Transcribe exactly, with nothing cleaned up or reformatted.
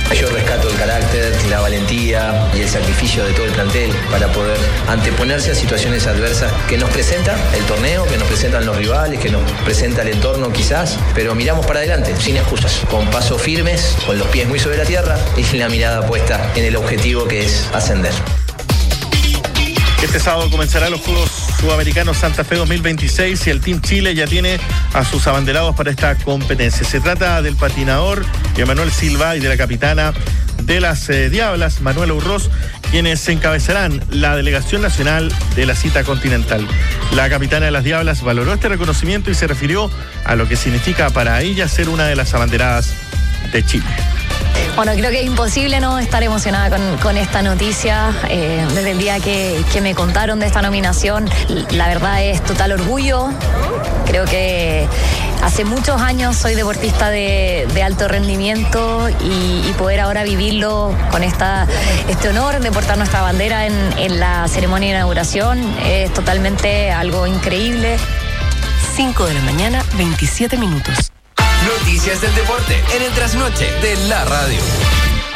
Yo rescato el carácter, la valentía y el sacrificio de todo el plantel para poder anteponerse a situaciones adversas que nos presenta el torneo, que nos presentan los rivales, que nos presenta el entorno quizás, pero miramos para adelante, sin excusas, con pasos firmes, con los pies muy sobre la tierra y la mirada puesta en el objetivo que es ascender. Este sábado comenzarán los Juegos Sudamericanos Santa Fe dos mil veintiséis y el Team Chile ya tiene a sus abanderados para esta competencia. Se trata del patinador Emanuel Silva y de la capitana de las eh, Diablas, Manuela Urroz, quienes encabezarán la delegación nacional de la cita continental. La capitana de las Diablas valoró este reconocimiento y se refirió a lo que significa para ella ser una de las abanderadas de Chile. Bueno, creo que es imposible no estar emocionada con, con esta noticia. Eh, desde el día que, que me contaron de esta nominación, la verdad es total orgullo. Creo que hace muchos años soy deportista de, de alto rendimiento y, y poder ahora vivirlo con esta, este honor de portar nuestra bandera en, en la ceremonia de inauguración es totalmente algo increíble. cinco de la mañana, veintisiete minutos. Noticias del deporte en el trasnoche de la radio.